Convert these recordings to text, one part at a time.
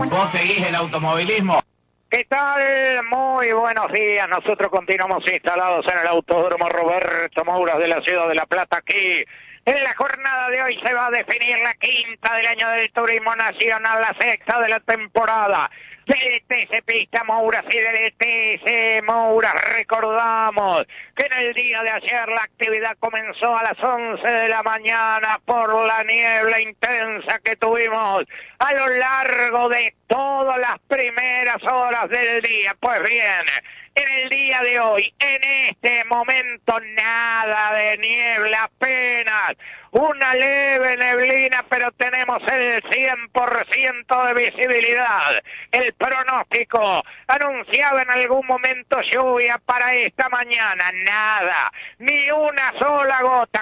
¿Vos seguís el automovilismo? ¿Qué tal? Muy buenos días. Nosotros continuamos instalados en el Autódromo Roberto Mouras de la ciudad de La Plata. Aquí, en la jornada de hoy, se va a definir la quinta del año del Turismo Nacional, la sexta de la temporada del TC Pista Mouras y del TC Mouras. Recordamos que en el día de ayer la actividad comenzó a las 11 de la mañana por la niebla intensa que tuvimos a lo largo de todas las primeras horas del día. Pues bien, en el día de hoy, en este momento, nada de niebla, apenas una leve neblina, pero tenemos el 100% de visibilidad. El pronóstico anunciaba en algún momento lluvia para esta mañana, nada, ni una sola gota,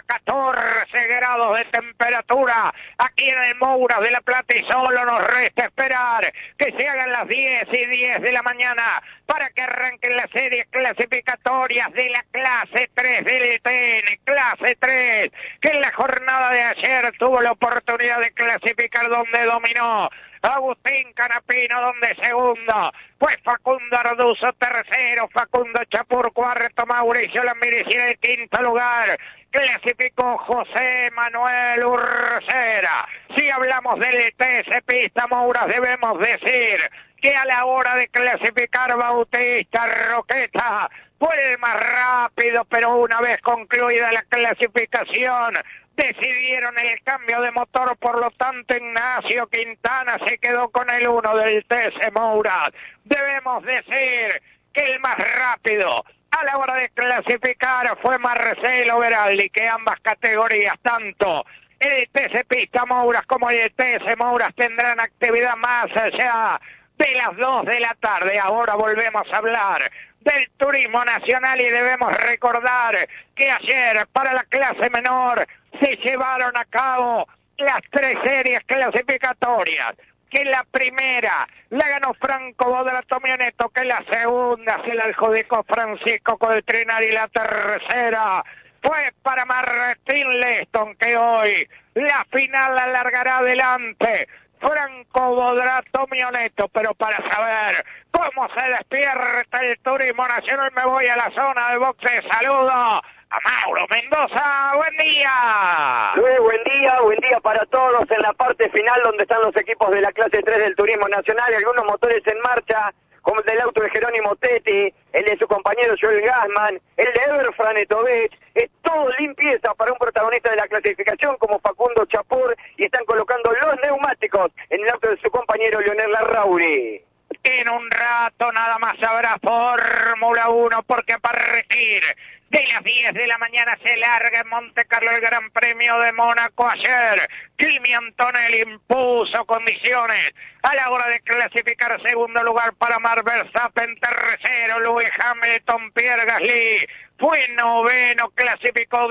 14 grados de temperatura aquí en el Mouras de La Plata y solo nos resta esperar que se hagan las 10:10 de la mañana para que arranquen las series clasificatorias de la clase 3 del TN, clase 3, que en la jornada de ayer tuvo la oportunidad de clasificar donde dominó Agustín Canapino, donde segundo fue Facundo Arduzo, tercero Facundo Chapur, cuarto Mauricio Lamirici, en el quinto lugar clasificó José Manuel Urcera. Si hablamos del TC Pista Mouras, debemos decir que a la hora de clasificar Bautista Roqueta fue el más rápido, pero una vez concluida la clasificación decidieron el cambio de motor, por lo tanto Ignacio Quintana se quedó con el 1 del TC Mouras. Debemos decir que el más rápido a la hora de clasificar fue Marcelo Veraldi, que ambas categorías, tanto el TC Pista Mouras como el TC Mouras, tendrán actividad más allá de las 2 de la tarde. Ahora volvemos a hablar del Turismo Nacional y debemos recordar que ayer para la clase menor se llevaron a cabo las 3 series clasificatorias, que la primera la ganó Franco Bodrato Mioneto, que la segunda se la adjudicó Francisco Coltrinari y la tercera fue para Martín Leston, que hoy la final la largará adelante Franco Bodrato Mioneto. Pero para saber cómo se despierta el Turismo Nacional me voy a la zona de boxe. Saludo a Mauro Mendoza. Buen día. Luis, buen día para todos en la parte final donde están los equipos de la clase 3 del Turismo Nacional y algunos motores en marcha, como el del auto de Jerónimo Tetti, el de su compañero Joel Gassman, el de Ever Franetovich. Es todo limpieza para un protagonista de la clasificación como Facundo Chapur, y están colocando los neumáticos en el auto de su compañero Leonel Larrauri. En un rato nada más habrá Fórmula 1, porque a partir de las 10 de la mañana se larga en Monte Carlo el Gran Premio de Mónaco. Ayer Kimi Antonelli impuso condiciones a la hora de clasificar. Segundo lugar para Max Verstappen, tercero Lewis Hamilton, Pierre Gasly fue noveno, clasificó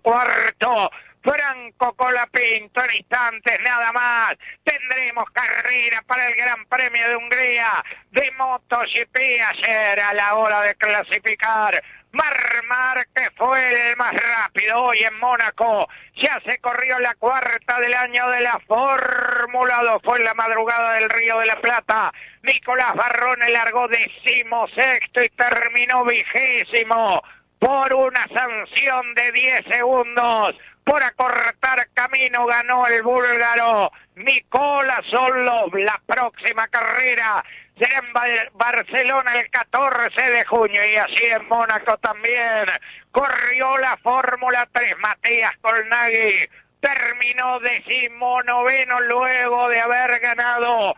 14º Franco Colapinto. En instantes nada más tendremos carrera para el Gran Premio de Hungría de MotoGP. Ayer a la hora de clasificar Marc Márquez fue el más rápido. Hoy en Mónaco ya se corrió la cuarta del año de la Fórmula 2. Fue en la madrugada del Río de la Plata. Nicolás Barrone largó 16º y terminó 20º por una sanción de 10 segundos. Por acortar camino ganó el búlgaro Nikola Solov. La próxima carrera será en Barcelona el 14 de junio y así en Mónaco también corrió la Fórmula 3. Matías Colnaghi terminó 19º luego de haber ganado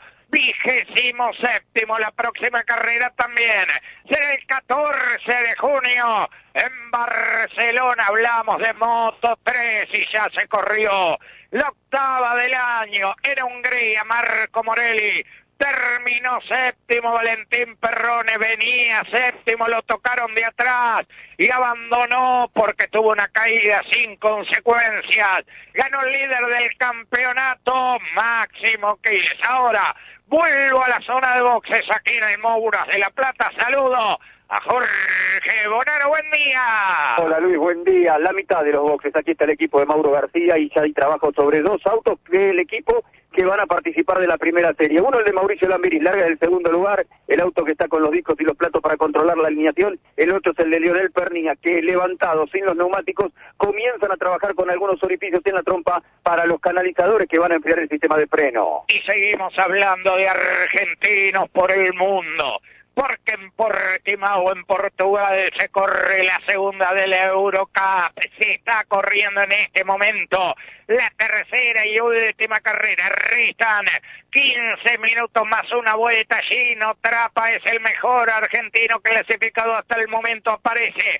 27º. La próxima carrera también será el 14 de junio en Barcelona. Hablamos de Moto 3 y ya se corrió la octava del año en Hungría. Marco Morelli terminó 7º, Valentín Perrone venía 7º, lo tocaron de atrás y abandonó porque tuvo una caída sin consecuencias. Ganó el líder del campeonato, Máximo Quiles. Ahora vuelvo a la zona de boxes aquí en el Mouras de La Plata. Saludo a Jorge Bonaro. Buen día. Hola Luis, buen día. La mitad de los boxes, aquí está el equipo de Mauro García y ya hay trabajo sobre 2 autos que el equipo que van a participar de la primera serie. Uno el de Mauricio Lambiris, larga del segundo lugar, el auto que está con los discos y los platos para controlar la alineación. El otro es el de Lionel Pernía, que levantado, sin los neumáticos, comienzan a trabajar con algunos orificios en la trompa para los canalizadores que van a enfriar el sistema de freno. Y seguimos hablando de argentinos por el mundo, porque en Portimao, en Portugal, se corre la segunda de la Eurocup. Se está corriendo en este momento la tercera y última carrera. Restan 15 minutos más una vuelta. Gino Trapa es el mejor argentino clasificado hasta el momento. Aparece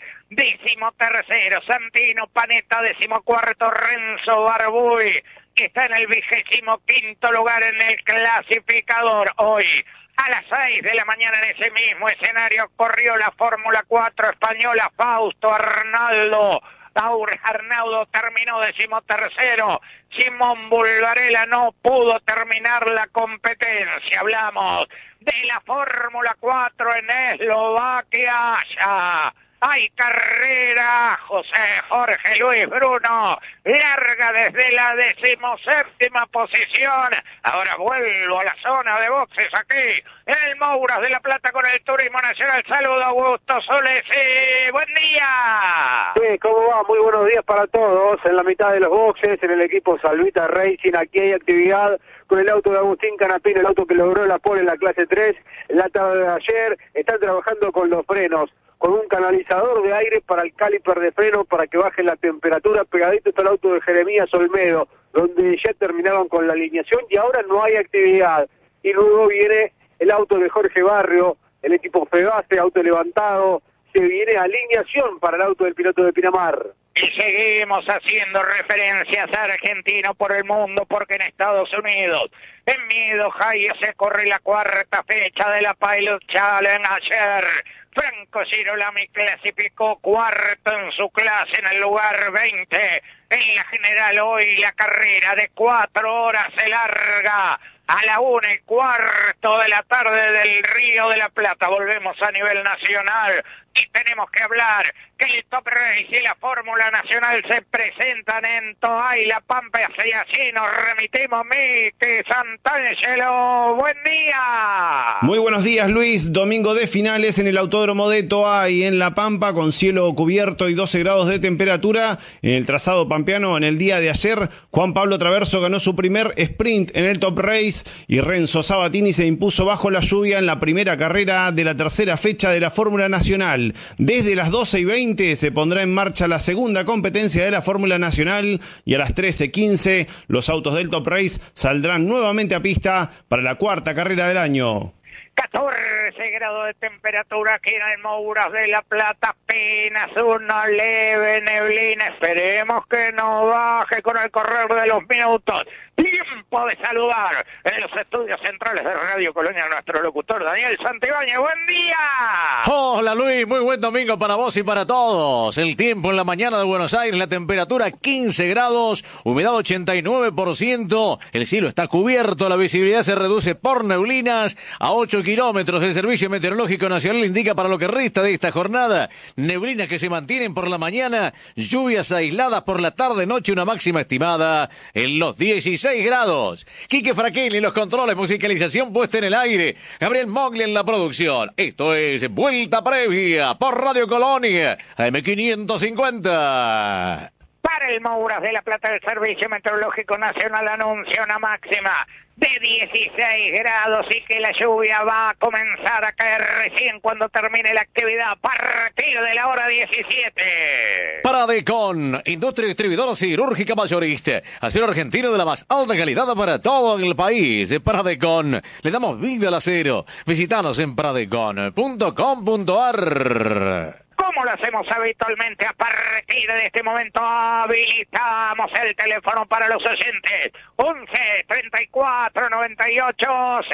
13º Santino Panetta, 14º Renzo Barbuy. Está en el 25º lugar en el clasificador. Hoy, a las 6 de la mañana, en ese mismo escenario, corrió la Fórmula 4 española. Fausto Arnaldo Arnaudo terminó 13º. Simón Bulgarella no pudo terminar la competencia. Hablamos de la Fórmula 4 en Eslovaquia. Ya hay carrera. Jorge Luis Bruno larga desde la 17ª posición. Ahora vuelvo a la zona de boxes aquí en el Mouras de la Plata con el Turismo Nacional. Saludo a Augusto Soles. Buen día. Sí, ¿cómo va? Muy buenos días para todos. En la mitad de los boxes, en el equipo Salvita Racing, aquí hay actividad con el auto de Agustín Canapino, el auto que logró la pole en la clase 3 la tarde de ayer. Están trabajando con los frenos, con un canalizador de aire para el caliper de freno para que baje la temperatura. Pegadito está el auto de Jeremías Olmedo, donde ya terminaban con la alineación y ahora no hay actividad. Y luego viene el auto de Jorge Barrio, el equipo Febase, auto levantado. Se viene alineación para el auto del piloto de Pinamar. Y seguimos haciendo referencias a argentino por el mundo, porque en Estados Unidos, en Mid-Ohio, se corre la cuarta fecha de la Pilot Challenge. Ayer Franco Girolami clasificó cuarto en su clase en el lugar 20. En la general hoy la carrera de 4 horas se larga a la 1:15 de la tarde del Río de la Plata. Volvemos a nivel nacional y tenemos que hablar que el Top Race y la Fórmula Nacional se presentan en Toay, La Pampa, y así nos remitimos. Miki Santangelo, buen día. Muy buenos días, Luis. Domingo de finales en el Autódromo de Toay, en La Pampa, con cielo cubierto y 12 grados de temperatura. En el trazado pampeano, en el día de ayer, Juan Pablo Traverso ganó su primer sprint en el Top Race y Renzo Sabatini se impuso bajo la lluvia en la primera carrera de la tercera fecha de la Fórmula Nacional. Desde las 12:20 se pondrá en marcha la segunda competencia de la Fórmula Nacional y a las 13:15 los autos del Top Race saldrán nuevamente a pista para la cuarta carrera del año. 14 grados de temperatura aquí en el Mouras de la Plata, apenas una leve neblina. Esperemos que no baje con el correr de los minutos. Tiempo de saludar en los estudios centrales de Radio Colonia nuestro locutor Daniel Santibáñez. ¡Buen día! Hola Luis, muy buen domingo para vos y para todos. El tiempo en la mañana de Buenos Aires, la temperatura 15 grados, humedad 89%, el cielo está cubierto, la visibilidad se reduce por neblinas a 8 kilómetros. El Servicio Meteorológico Nacional indica para lo que resta de esta jornada, neblinas que se mantienen por la mañana, lluvias aisladas por la tarde, noche, una máxima estimada en los 16 grados. Quique Fraquelli en los controles, musicalización puesta en el aire. Gabriel Mogli en la producción. Esto es Vuelta Previa por Radio Colonia, AM550. Para el Mouras de la Plata, el Servicio Meteorológico Nacional anuncia una máxima de 16 grados y que la lluvia va a comenzar a caer recién cuando termine la actividad a partir de la hora 17. Paradecon, industria distribuidora cirúrgica mayorista, acero argentino de la más alta calidad para todo el país. Paradecon, le damos vida al acero. Visítanos en paradecon.com.ar. Como lo hacemos habitualmente, a partir de este momento habilitamos el teléfono para los oyentes. 11 34 98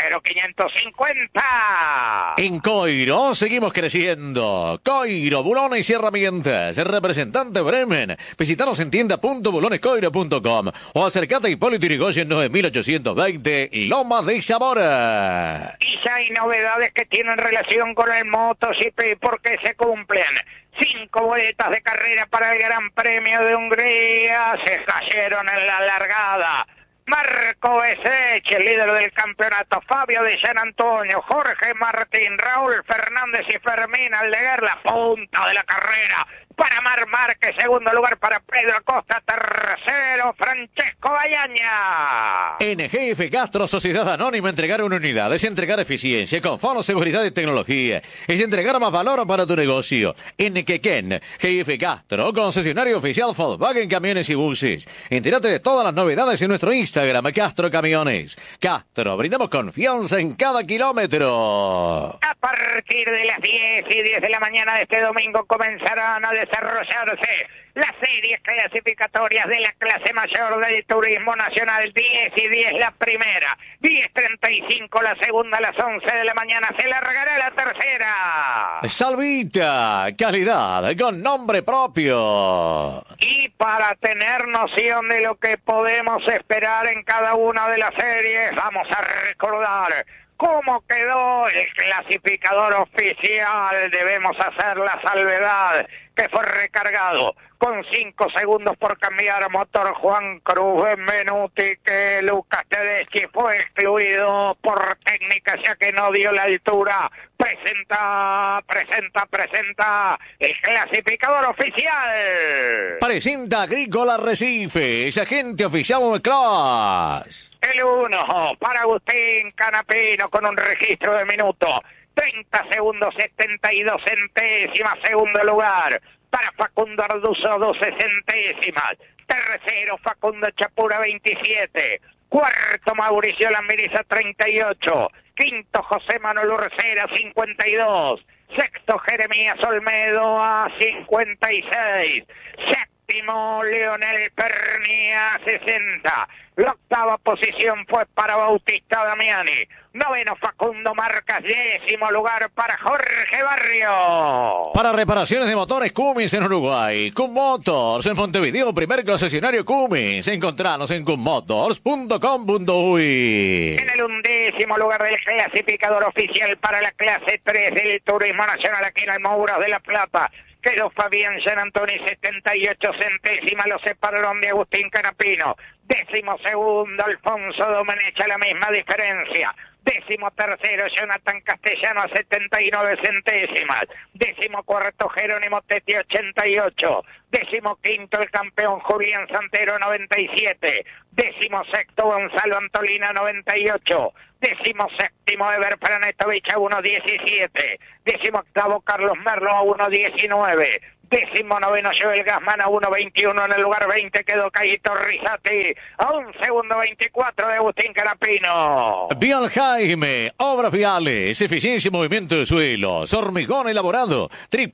0550. En Coiro seguimos creciendo. Coiro, Bulones y herramientas. Representante Bremen. Visítanos en tienda.bulonescoiro.com o acercate a Hipólito Yrigoyen 9820 Lomas de Zamora. Y ya hay novedades que tienen relación con el MotoGP porque se cumplen 5 vueltas de carrera para el Gran Premio de Hungría. Se cayeron en la largada Marco Besech, el líder del campeonato, Fabio de San Antonio, Jorge Martín, Raúl Fernández y Fermín Aldeguer, la punta de la carrera para Mar Márquez, segundo lugar para Pedro Acosta, tercero Francesco Bayaña. En GF Castro, Sociedad Anónima, entregar una unidad es entregar eficiencia, confort, seguridad y tecnología. Es entregar más valor para tu negocio. En Quequén, GF Castro, concesionario oficial Volkswagen Camiones y Buses. Entérate de todas las novedades en nuestro Instagram, Castro Camiones. Castro, brindamos confianza en cada kilómetro. A partir de las 10:10 de la mañana de este domingo comenzarán a desarrollarse las series clasificatorias de la clase mayor del turismo nacional. 10:10 la primera, 10:35 la segunda, a las 11 de la mañana se largará la tercera. Salvita, calidad con nombre propio. Y para tener noción de lo que podemos esperar en cada una de las series, vamos a recordar cómo quedó el clasificador oficial. Debemos hacer la salvedad que fue recargado con 5 segundos por cambiar motor Juan Cruz Benvenuti, que Lucas Tedeschi fue excluido por técnica ya que no dio la altura. Presenta el clasificador oficial. Presenta Agrícola Recife, es agente oficial de Class. El 1 para Agustín Canapino con un registro de minuto. 30 segundos 72 centésimas, segundo lugar. Para Facundo Arduzo, 12 centésimas. Tercero, Facundo Chapura, 27. Cuarto, Mauricio Lamiriza, 38. Quinto, José Manuel Urcera, 52. Sexto, Jeremías Olmedo, a 56. Séptimo, Leonel Pernia, 60. La octava posición fue para Bautista Damiani. Noveno, Facundo Marcas. 10º lugar para Jorge Barrio. Para reparaciones de motores Cummins en Uruguay, Cum Motors en Montevideo, primer concesionario Cummins. Encontranos en cummotors.com.uy. En el 11º lugar del clasificador oficial para la clase 3 del Turismo Nacional aquí en el Mouros de la Plata, quedó Fabián San Antonio, 78 centésimas, lo separaron de Agustín Canapino. 12º, Alfonso Domenech, la misma diferencia. 13º, Jonathan Castellano, a 79 centésimas. 14º, Jerónimo Tetti, 88. 15º, el campeón Julián Santero, 97. 16º, Gonzalo Antolina, 98. 17º, Eber Franetovich, a 1.17. 18º, Carlos Merlo, a 1.19. 19º, Joel Gassman, a 1.21. En el lugar 20 quedó Caíto Rizati, a 1 segundo 24 de Agustín Canapino. Vial Jaime, obras viales, eficiencia y movimiento de suelos, hormigón elaborado,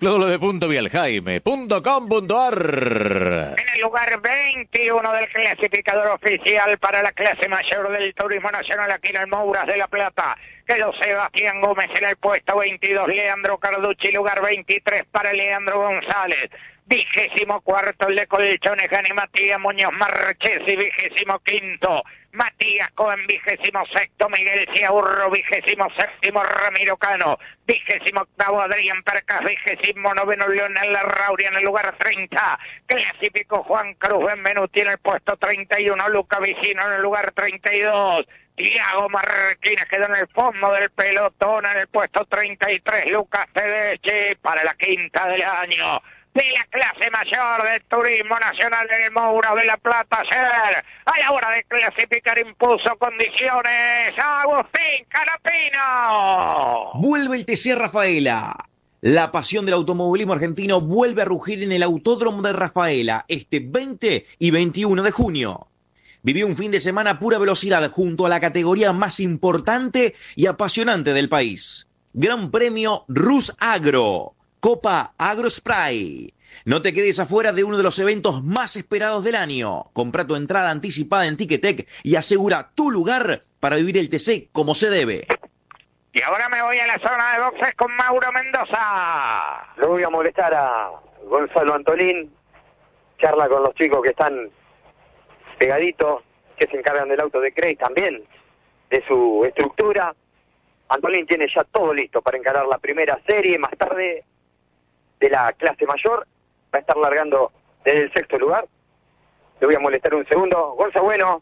www.vialjaime.com.ar. En el lugar 21 del clasificador oficial para la clase mayor del Turismo Nacional aquí en el Mouras de la Plata, quedó Sebastián Gómez en el puesto 22, Leandro Carducci, lugar 23 para Leandro González. 24º, el de Colchones, Gani Matías Muñoz Marchesi. 25º, Matías Cohen. 26º, Miguel Ciaurro. 27º, Ramiro Cano. 28º, Adrián Percas. 29º, Leonel Larrauri en el lugar 30. Clasificó Juan Cruz Benvenuti en el puesto 31, Luca Vicino en el lugar 32. Tiago Marquines quedó en el fondo del pelotón en el puesto 33, Lucas Tedeschi para la quinta del año de la clase mayor del Turismo Nacional en el Mouros de la Plata. Ayer, a la hora de clasificar, impuso condiciones a Agustín Canapino. Vuelve el TC Rafaela. La pasión del automovilismo argentino vuelve a rugir en el Autódromo de Rafaela este 20 y 21 de junio. Viví un fin de semana pura velocidad junto a la categoría más importante y apasionante del país. Gran Premio Rus Agro, Copa Agro Spray. No te quedes afuera de uno de los eventos más esperados del año. Compra tu entrada anticipada en Ticketek y asegura tu lugar para vivir el TC como se debe. Y ahora me voy a la zona de boxes con Mauro Mendoza. No voy a molestar a Gonzalo Antolín. Charla con los chicos que están pegaditos, que se encargan del auto de Craig también, de su estructura. Antolín tiene ya todo listo para encarar la primera serie. Más tarde, de la clase mayor, va a estar largando desde el 6º lugar. Le voy a molestar un segundo. Gonza, bueno,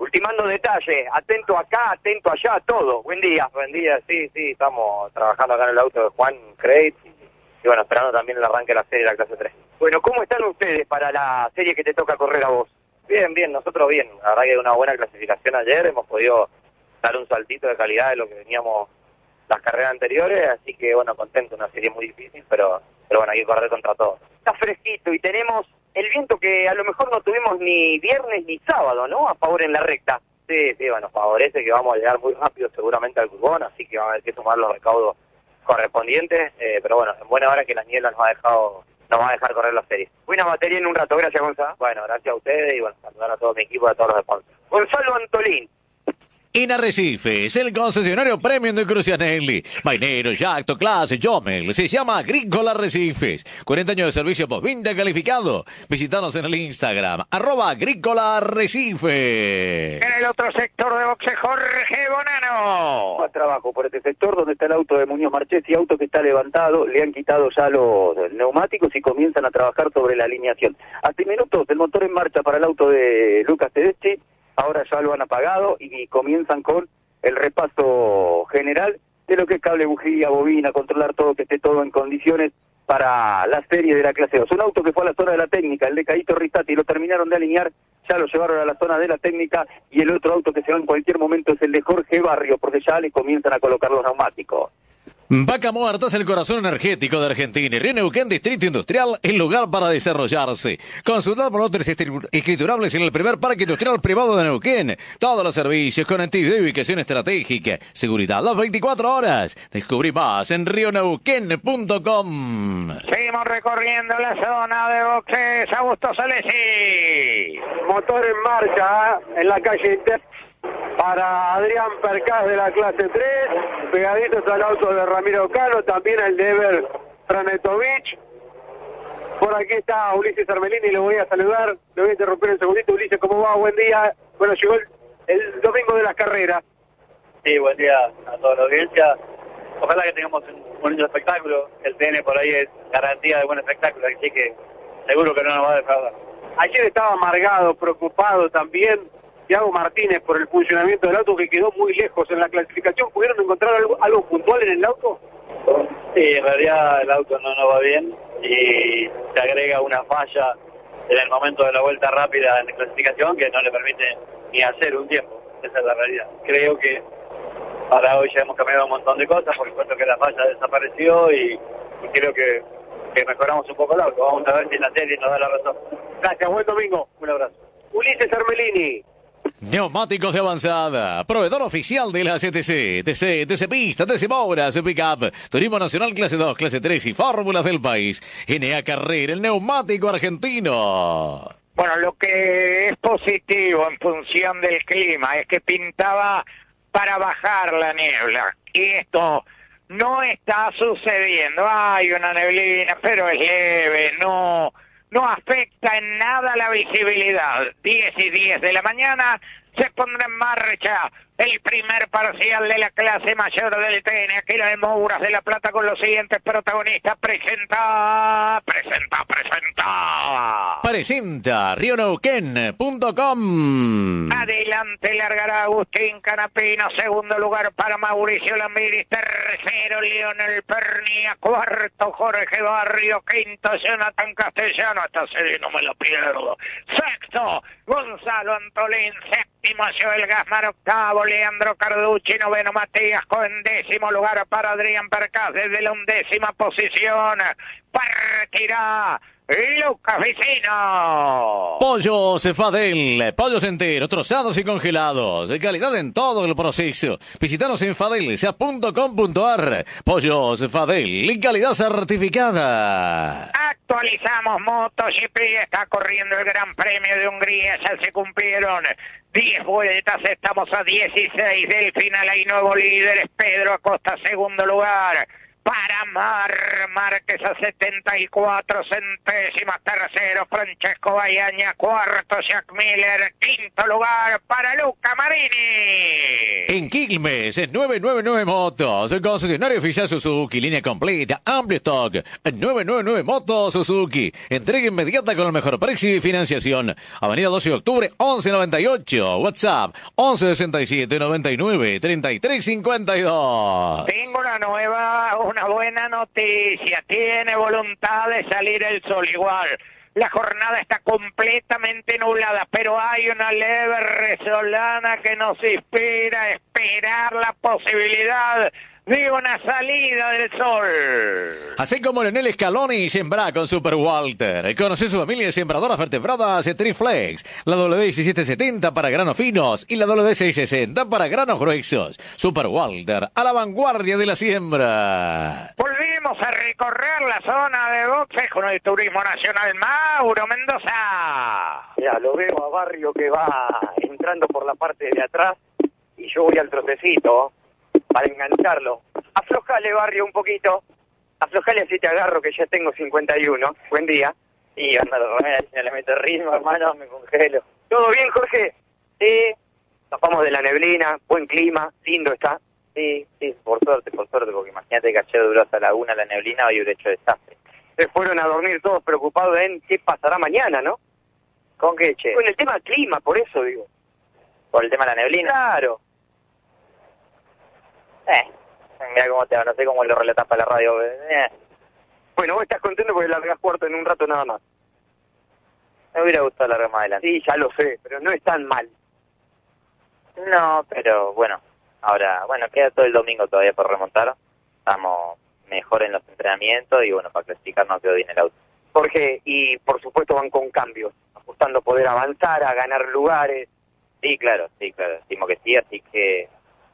ultimando detalles, atento acá, atento allá, todo. Buen día. Buen día, sí, estamos trabajando acá en el auto de Juan Crate y bueno, esperando también el arranque de la serie de la clase 3. Bueno, ¿cómo están ustedes para la serie que te toca correr a vos? Bien, nosotros bien. La verdad que una buena clasificación ayer, hemos podido dar un saltito de calidad de lo que veníamos las carreras anteriores, así que bueno, contento, una serie muy difícil, pero bueno, hay que correr contra todo. Está fresquito y tenemos el viento que a lo mejor no tuvimos ni viernes ni sábado, ¿no? A favor en la recta. Sí, bueno, favorece que vamos a llegar muy rápido seguramente al curbón, así que va a haber que tomar los recaudos correspondientes, pero bueno, en buena hora que la niebla nos va a dejar correr la serie. Buena batería en un rato, gracias Gonzalo. Bueno, gracias a ustedes y bueno, saludar a todo mi equipo y a todos los sponsors. Gonzalo Antolín. En Arrecifes, el concesionario premium de Crucianelli, Mainero, Jacto, Clase, Jomel, se llama Agrícola Arrecifes. 40 años de servicio postventa calificado. Visítanos en el Instagram, @Agrícola Arrecife. En el otro sector de boxe, Jorge Bonano. Más trabajo por este sector donde está el auto de Muñoz Marchesi, auto que está levantado, le han quitado ya los neumáticos y comienzan a trabajar sobre la alineación. Hace minutos el motor en marcha para el auto de Lucas Tedeschi. Ahora ya lo han apagado y comienzan con el repaso general de lo que es cable, bujía, bobina, controlar todo, que esté todo en condiciones para la serie de la clase 2. Un auto que fue a la zona de la técnica, el de Caíto Ristati, lo terminaron de alinear, ya lo llevaron a la zona de la técnica, y el otro auto que se va en cualquier momento es el de Jorge Barrio, porque ya le comienzan a colocar los neumáticos. Vaca Muerta es el corazón energético de Argentina y Río Neuquén Distrito Industrial, el lugar para desarrollarse. Consultad por lotes escriturables en el primer parque industrial privado de Neuquén. Todos los servicios, conectividad y ubicación estratégica. Seguridad las 24 horas. Descubrí más en rioneuquén.com. Seguimos recorriendo la zona de boxes. Augusto Solesi. Motor en marcha en la calle Inter para Adrián Percás de la clase 3, pegaditos al auto de Ramiro Cano, también el de Ever Franetovich. Por aquí está Ulises Armelini, lo voy a saludar, lo voy a interrumpir un segundito. Ulises, ¿cómo va? Buen día. Bueno, llegó el domingo de las carreras. Sí, buen día a toda la audiencia. Ojalá que tengamos un bonito espectáculo. El TN por ahí es garantía de buen espectáculo, así que seguro que no nos va a defraudar. Ayer estaba amargado, preocupado también Thiago Martínez por el funcionamiento del auto, que quedó muy lejos en la clasificación. ¿Pudieron encontrar algo puntual en el auto? Sí, en realidad el auto no va bien y se agrega una falla en el momento de la vuelta rápida en la clasificación que no le permite ni hacer un tiempo. Esa es la realidad. Creo que para hoy ya hemos cambiado un montón de cosas, por supuesto que la falla desapareció y creo que mejoramos un poco el auto. Vamos a ver si la serie nos da la razón. Gracias, buen domingo. Un abrazo. Ulises Armelini. Neumáticos de avanzada, proveedor oficial de la CTC, TC Pista, TC Moura, Pickup, Turismo Nacional Clase 2, Clase 3 y Fórmulas del país. NA Carrera, el neumático argentino. Bueno, lo que es positivo en función del clima es que pintaba para bajar la niebla. Y esto no está sucediendo. Hay una neblina, pero es leve, no afecta en nada la visibilidad. 10 y 10 de la mañana se pondrá en marcha el primer parcial de la clase mayor del TN. Aquí la de Mouras de la Plata con los siguientes protagonistas. Presenta rioneuquén.com. Adelante largará Agustín Canapino. Segundo lugar para Mauricio Lambiris. Tercero Lionel Pernia. Cuarto Jorge Barrio. Quinto Jonathan Castellano. Esta serie no me la pierdo. Sexto Gonzalo Antolín. Séptimo Joel Gasman. Octavo Leandro Carducci. Noveno Matías Cohen. Décimo lugar para Adrián Percás desde la 11ª posición. Partirá Lucas Vicino. Pollos Fadel, pollos enteros, trozados y congelados, de calidad en todo el proceso. Visítanos en fadelsa.com.ar. Pollos Fadel, calidad certificada. Actualizamos MotoGP, está corriendo el Gran Premio de Hungría, ya se cumplieron 10 vueltas, estamos a 16 del final, hay nuevos líderes, Pedro Acosta segundo lugar, para Márquez a 74 centésimas, tercero Francesco Bayaña, cuarto Jack Miller, quinto lugar para Luca Marini. En Quilmes, 999 Motos, el concesionario oficial Suzuki, línea completa, amplio stock, 999 Motos Suzuki, entrega inmediata con el mejor precio y financiación. Avenida 12 de octubre, 1198, WhatsApp, 1167 99 33 52. Tengo una buena noticia, tiene voluntad de salir el sol igual. La jornada está completamente nublada, pero hay una leve resolana que nos inspira a esperar la posibilidad de una salida del sol. Así como Leonel Scaloni sembra con Super Walter. Conoce su familia de sembradoras vertebradas Triflex, la WD1770 para granos finos y la WD660 para granos gruesos. Super Walter, a la vanguardia de la siembra. Volvimos a recorrer la zona de boxes con el Turismo Nacional. Mauro Mendoza. Ya, lo veo a Barrio que va entrando por la parte de atrás y yo voy al trocecito para engancharlo. Aflojale, Barrio, un poquito. Aflojale, así te agarro, que ya tengo 51. Buen día. Y anda, si no le meto ritmo, hermano, me congelo. ¿Todo bien, Jorge? Sí. Tapamos de la neblina, buen clima, lindo está. Sí, por suerte, porque imagínate que ayer duró hasta la 1 la neblina, hoy hubiera hecho desastre. Se fueron a dormir todos preocupados en qué pasará mañana, ¿no? ¿Con qué, che? Con el tema clima, por eso digo. ¿Por el tema de la neblina? Claro. Mira cómo te va, no sé cómo lo relatás para la radio. Bueno, vos estás contento porque largás cuarto en un rato nada más. Me hubiera gustado largar más adelante. Sí, ya lo sé, pero no es tan mal. No, pero bueno, ahora, queda todo el domingo todavía por remontar. Estamos mejor en los entrenamientos y bueno, para clasificarnos quedó bien el auto. Jorge, y por supuesto van con cambios, apostando a poder avanzar, a ganar lugares. Sí, claro, estimo que sí, así que...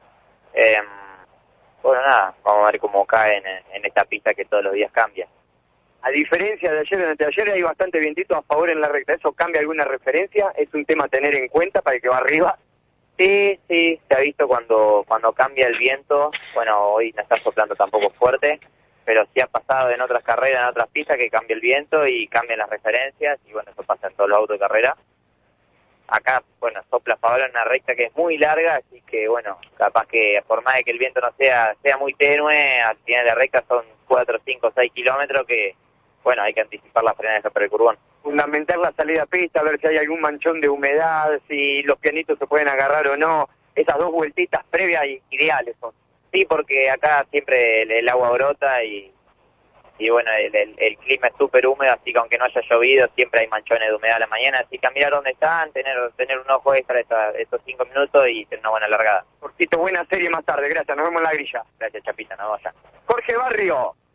bueno, nada, vamos a ver cómo caen en esta pista que todos los días cambia. A diferencia de ayer, de ayer hay bastante vientito a favor en la recta. ¿Eso cambia alguna referencia? ¿Es un tema a tener en cuenta para el que va arriba? Sí, se ha visto cuando cambia el viento. Bueno, hoy no está soplando tampoco fuerte, pero sí ha pasado en otras carreras, en otras pistas, que cambia el viento y cambian las referencias, y bueno, eso pasa en todos los autos de carrera. Acá, bueno, sopla a favor en una recta que es muy larga, así que, bueno, capaz que por más de que el viento no sea muy tenue, al final de la recta son 4, 5, 6 kilómetros que, bueno, hay que anticipar la frenada para el curbón. Fundamental la salida a pista, ver si hay algún manchón de humedad, si los pianitos se pueden agarrar o no. Esas 2 vueltitas previas ideales son. Sí, porque acá siempre el agua brota y bueno, el clima es súper húmedo, así que aunque no haya llovido, siempre hay manchones de humedad a la mañana, así que mirar dónde están, tener un ojo extra estos 5 minutos y tener una buena largada. Portito, buena serie más tarde, gracias, nos vemos en la grilla. Gracias, Chapita, nos vemos allá. Jorge Barrio,